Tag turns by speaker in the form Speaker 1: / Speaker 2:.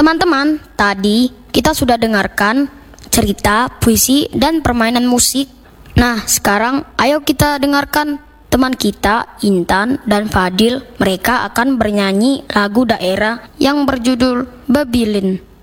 Speaker 1: Teman-teman, tadi kita sudah dengarkan cerita, puisi, dan permainan musik. Nah, sekarang ayo kita dengarkan teman kita, Intan dan Fadil. Mereka akan bernyanyi lagu daerah yang berjudul Babilin.